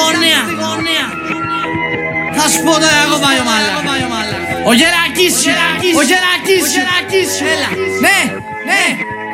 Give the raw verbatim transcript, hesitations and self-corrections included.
γωνία. Θα σου πω τώρα εγώ πάει ο μάλακας. Ο Γερακής, ο Γερακής,